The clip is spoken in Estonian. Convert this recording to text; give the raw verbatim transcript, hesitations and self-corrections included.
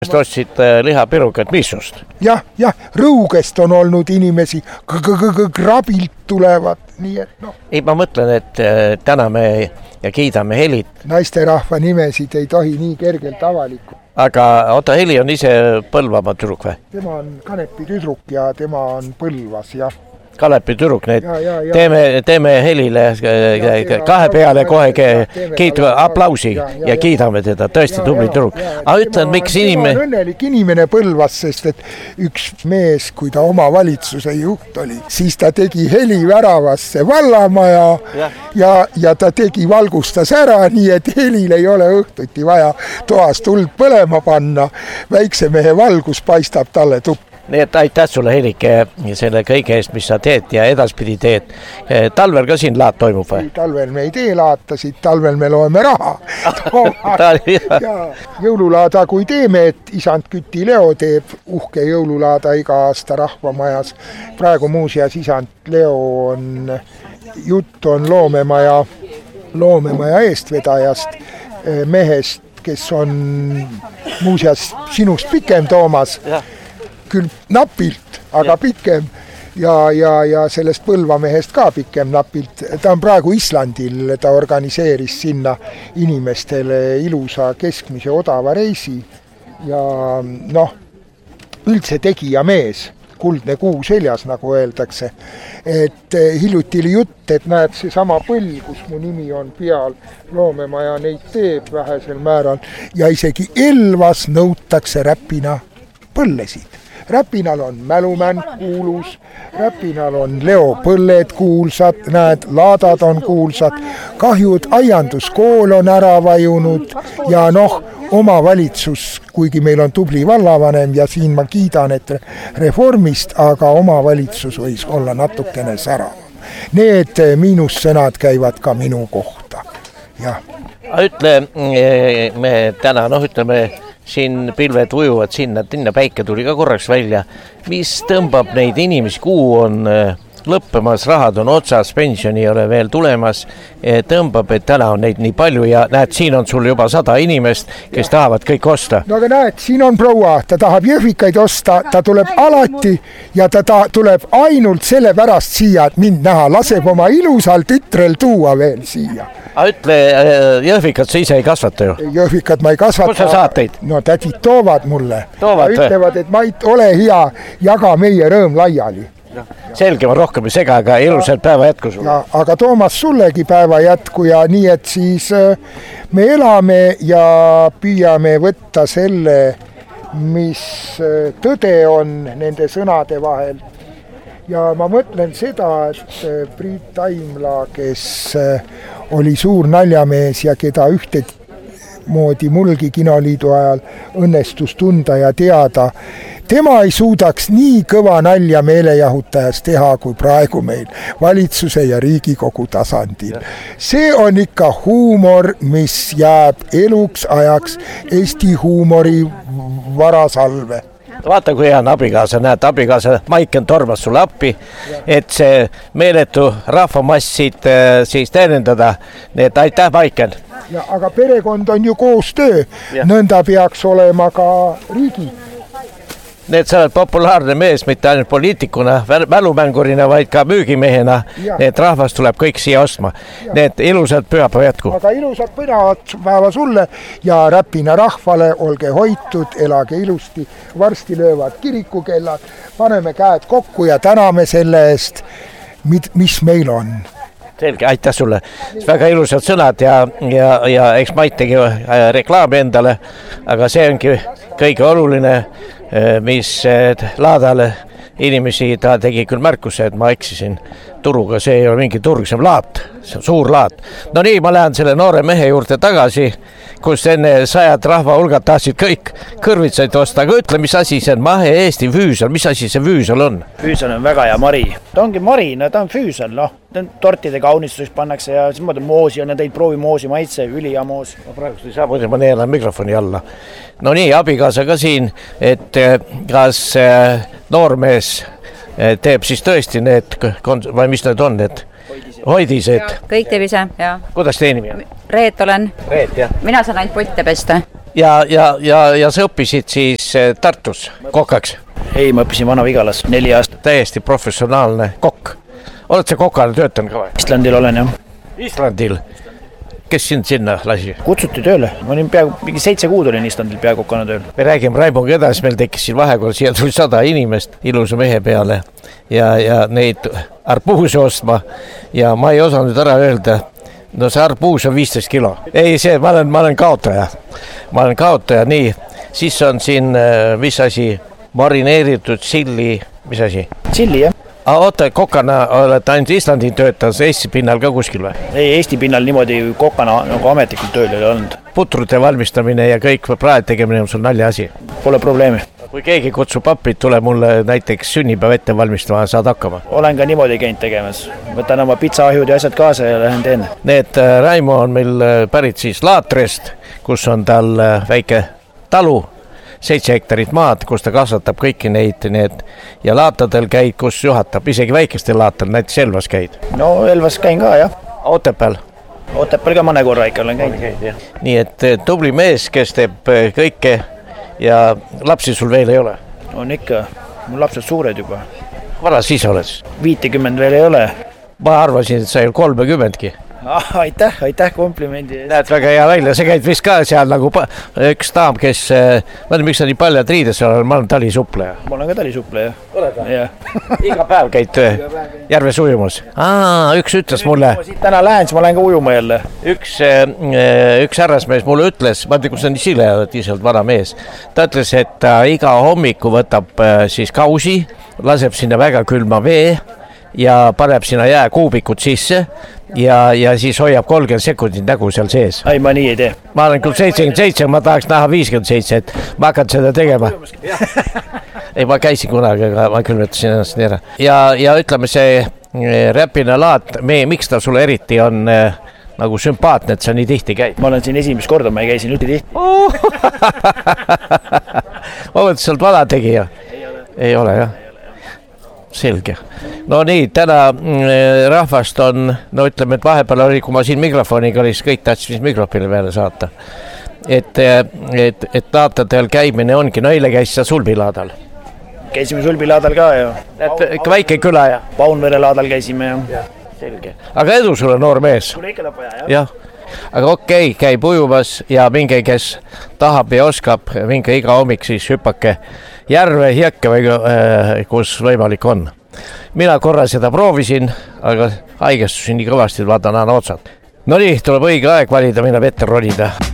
Ostsid lihapirukat missust? Jah, jah, Rõugest on olnud inimesi, Krabilt tulevad, nii et noh. Ei, ma mõtlen, et täname ja kiidame Helit. Naisterahva nimesid ei tohi nii kergelt avalikku. Aga oota, Heli on ise Põlvamaa tüdruk või? Tema on Kanepi tüdruk ja tema on Põlvas, jah. Kalepi tüdruk, need ja, ja, ja. Teeme, teeme Helile ja, kahe peale kohe kiitu aplausi ja, ja, ja kiidame teda, tõesti tubli tüdruk. Aga ütlen, miks inimene... Tema on õnnelik inimene Põlvas, sest et üks mees, kui ta oma valitsuse juht oli, siis ta tegi Heli väravasse vallamaja ja, ja, ja ta tegi valgustas ära, nii et Helil ei ole õhtuti vaja toas tuld põlema panna. Väikse mehe valgus paistab talle tuppa. Nii et aitäh sulle, Helike, selle kõige eest, mis sa teed ja edaspidi teed. Talvel ka siin laat toimub või? Talvel me ei tee laatasid, talvel me loeme raha. ja jõululaada kui teeme, et isand Küti Leo teeb uhke jõululaada iga aasta rahvamajas. Praegu muuseas isand Leo on, jutt on loomemaja, loomemaja eestvedajast, mehest, kes on muuseas sinust pikem, Toomas. Küll napilt, aga pikem ja, ja, ja sellest Põlvamehest ka pikem napilt. Ta on praegu Islandil, ta organiseeris sinna inimestele ilusa keskmise odava reisi ja noh, üldse tegija mees, kuldne kuu seljas, nagu öeldakse. Et hiljuti oli jutt, et näed see sama põll, kus mu nimi on peal, loomemaja neid teeb vähesel määral ja isegi Elvas nõutakse Räpina põllesid. Räpinal on Mälumänd kuulus, Räpinal on Leo Põlled kuulsad, näed, laadad on kuulsad, kahjud aianduskool on ära vajunud ja noh, omavalitsus, kuigi meil on tubli vallavanem ja siin ma kiidan, et reformist, aga omavalitsus võis olla natukene särav. Need miinussõnad käivad ka minu kohta, jah. Ütle, me täna, noh ütleme, siin pilved ujuvad sinna, tinna päike tuli ka korraks välja. Mis tõmbab neid inimesi, kuu on lõppemas, rahad on otsas, pensioni ei ole veel tulemas, tõmbab, et täna on neid nii palju ja näed, siin on sul juba sada inimest, kes ja. Tahavad kõik osta. No aga näed, siin on proua, ta tahab jõhvikaid osta, ta tuleb alati ja ta, ta tuleb ainult selle pärast siia, et mind näha, laseb oma ilusal tütrel tuua veel siia. A ütle, jõhvikat sa ise ei kasvata ju? Jõhvikat ma ei kasvata. Kus sa saad teid? No tädid toovad mulle. Toovad või? Ütlevad, et ma ei ole hea, jaga meie rõõm laiali. Selge, ma rohkem ei sega, aga ilusalt päeva jätku sulle. Ja, aga Toomas, sullegi päeva jätku ja nii, et siis me elame ja püüame võtta selle, mis tõde on nende sõnade vahel. Ja ma mõtlen seda, et Priit Taimla, kes oli suur naljamees ja keda ühte moodi mulgi kinoliidu ajal õnnestus tunda ja teada, tema ei suudaks nii kõva nalja meelejahutajast teha kui praegu meil valitsuse ja Riigikogu tasandil. See on ikka huumor, mis jääb eluks ajaks Eesti huumori varasalve. Vaata, kui hea on abikaasa, näed, abikaasa Maiken tormas sulle appi, et see meeletu rahvamassid siis teenindada. Nii et aitäh, Maiken. Ja, aga perekond on ju koostöö, nõnda peaks olema ka riigi. Need sa oled populaarne mees, mitte ainult poliitikuna, mälumängurina, vaid ka müügimehena. Need rahvas tuleb kõik siia ostma. Ja. Need ilusad pühapäeva jätku. Aga ilusad pühapäeva sulle ja Räpina rahvale, olge hoitud, elage ilusti. Varsti löövad kirikukellad, paneme käed kokku ja täname selle eest, mis meil on. Selge, aitäh sulle. Väga ilusad sõnad ja, ja, ja eks Mait tegi reklaami endale, aga see ongi kõige oluline, mis laadale inimesi, ta tegi küll märkuse, et ma eksisin turuga, see ei ole mingi turg, see on laat, see on suur laat. No nii, ma lähen selle noore mehe juurde tagasi, kus enne sajad rahva hulgad tahtsid kõik kõrvitsaid osta, aga ütle, mis asi see on, mahe Eesti füüsal, mis asi see füüsal on? Füüsal on väga hea mari, ta ongi mari, no ta on füüsal, noh, tortide kaunistuseks pannakse ja siis mõtled moosi on ja teid proovi moosi maitse, üli ja moos. No praegu ei saa, muidu ma neelan mikrofoni alla. No nii, abikaasa ka siin, et kas noormees teeb siis tõesti need, või mis need on, need hoidised? Kõik teeb ise, jah. Kuidas teie nimi on? Reet olen. Reet, jah. Mina saan ainult potte pesta. ja, ja, ja, ja sa õppisid siis Tartus kokaks? Ei, ma õppisin Vana-Vigalas neli aastat. Täiesti professionaalne kokk. Oled sa kokana töötanud ka või? Islandil olen, jah. Islandil? Kes sind sinna lasi? Kutsuti tööle. Ma olin peaaegu, mingi seitse kuud olin Islandil peakokana tööl. Me räägime Raimonga edasi, meil tekkis siin vahekord, siia tuli sada inimest ilusa mehe peale ja, ja neid arbuuse ostma ja ma ei osanud ära öelda, no see arbuus on viisteist kilo. Ei, see, ma olen, ma olen kaotaja. Ma olen kaotaja, nii. Siis on siin, mis asi, marineeritud silli, mis asi? Silli, jah. A, oota, kokana oled ainult Islandil töötanud, Eesti pinnal ka kuskil või? Ei, Eesti pinnal niimoodi kokana nagu ametlikult tööl ei olnud. Putrute valmistamine ja kõik praed tegemine on sul nalja asi? Pole probleemi. Kui keegi kutsub papid, tule mulle näiteks sünnipäev ette valmistama, saad hakkama? Olen ka niimoodi käinud tegemas. Võtan oma pitsaahjud ja asjad kaasa ja lähen teen. Need Raimo on meil pärit siis Laatrest, kus on tal väike talu, seitse hektarit maad, kus ta kasvatab kõiki neid, need ja laatadel käid, kus juhatab, isegi väikestel laatal, näiteks Elvas käid. No Elvas käin ka, jah. Otepääl? Otepääl ka mõne korra ikka olen käinud. Nii et tubli mees, kes teeb kõike ja lapsi sul veel ei ole? On ikka, mul lapsed suured juba. Vara siis oled? viitekümmend veel ei ole. Ma arvasin, et sa ei ole kolmekümmendki. Ah, aitäh, aitäh komplimendi. Näed väga hea välja, sa käid vist ka seal nagu üks daam, kes, ma olen, miks sa nii paljad riides olen, ma olen talisuppleja. Ma olen ka talisuppleja. Oled või? Jah. Iga päev käid järves ujumas? Aa, üks ütles mulle. Täna lähen, siis ma lähen ka ujuma jälle. Üks, üks härrasmees mulle ütles, ma tean, kus on Sile, tiisalt vana mees. Ta ütles, et ta iga hommiku võtab siis kausi, laseb sinna väga külma vee ja paneb sinna jääkuubikud sisse ja, ja siis hoiab kolmkümmend sekundit nägu seal sees. Ei, ma nii ei tee. Ma olen küll seitsekümmend seitse, ma tahaks näha viiskümmend seitse, et ma hakkan seda tegema. Ei, ma käisin kunagi, aga ma küll võtsin ennast nii ära. Ja, ja ütleme see räpine laat, me, miks ta sulle eriti on nagu sümpaatne, et sa nii tihti käid? Ma olen siin esimest korda, ma ei käi siin üldse tihti. Ma mõtlen, sa oled vana tegija. Ei ole. Ei ole, jah. Selge. No nii, täna rahvast on, no ütleme, et vahepeal oli, kui ma siin mikrofoniga oli, siis kõik tahtsid mis mikrofoni peale saata. Et, et, et laatadel käimine ongi, no eile käis sa Sulbilaadal. Käisime Sulbilaadal ka ja et, väike küla ja Paunvere laadal käisime ja. Ja, selge. Aga edu sulle, noor mees. Sulle ikka lõpuja, jah? Jah. Aga okei, okay, käib ujumas ja minge, kes tahab ja oskab, minge iga hommik siis hüppake järve, jõkke või äh, kus võimalik on. Mina korra seda proovisin, aga haigestusin nii kõvasti, et vaatan aina otsad. No nii, tuleb õige aeg valida, minna vette ronida.